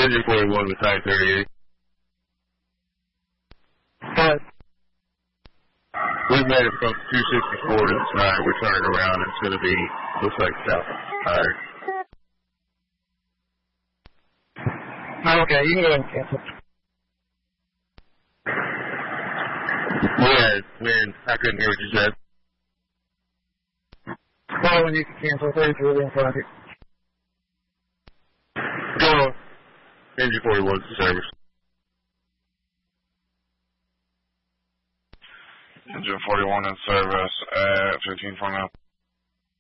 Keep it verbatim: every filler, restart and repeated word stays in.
Engine forty-one with Type thirty-eight. But We've made it from two sixty-four to the side. We're turning around. It's going to be, looks like south. Alright. okay, you can go ahead and cancel. Yeah, when I couldn't hear what you said. Well, when you can cancel, thirty-three within pocket. Go. Engine forty-one to service. Engine forty-one in service at fifteen four now.